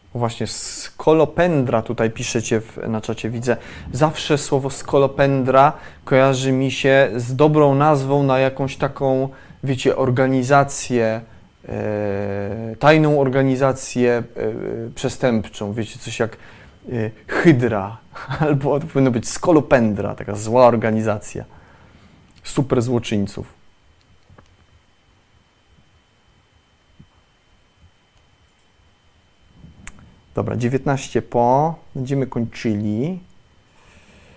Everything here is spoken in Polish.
Właśnie skolopendra tutaj piszecie na czacie, widzę. Zawsze słowo skolopendra kojarzy mi się z dobrą nazwą na jakąś taką, wiecie, organizację, tajną organizację przestępczą. Wiecie, coś jak Hydra, albo to powinno być skolopendra, taka zła organizacja super złoczyńców. Dobra, 19 po, będziemy kończyli.